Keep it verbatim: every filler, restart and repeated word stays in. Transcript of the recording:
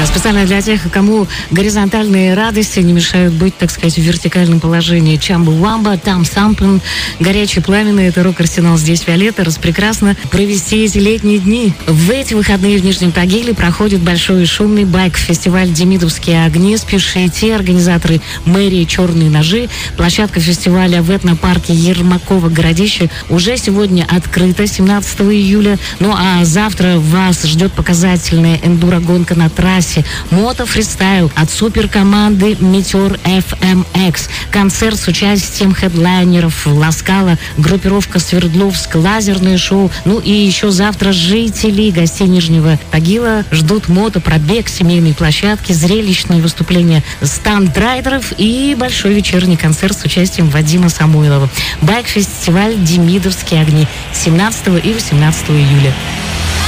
Специально для тех, кому горизонтальные радости не мешают быть, так сказать, в вертикальном положении. Чамба-Вамба, Там Сампен, горячий пламенный, это рок-арсенал здесь Виолетта. Распрекрасно провести эти летние дни. В эти выходные в Нижнем Тагиле проходит большой и шумный байк-фестиваль «Демидовские огни». Спешите, организаторы мэрии «Черные ножи». Площадка фестиваля в этнопарке Ермакова-Городище уже сегодня открыта, семнадцатого июля. Ну а завтра вас ждет показательная эндуро-гонка на трассе. Мото-фристайл от суперкоманды Meteor эф эм экс. Концерт с участием хедлайнеров Ласкала, группировка Свердловск, лазерное шоу. Ну и еще завтра жители гостей Нижнего Тагила ждут мото-пробег, семейные площадки, зрелищные выступления стандрайдеров и большой вечерний концерт с участием Вадима Самойлова. Байк-фестиваль «Демидовские огни» семнадцатого и восемнадцатого июля.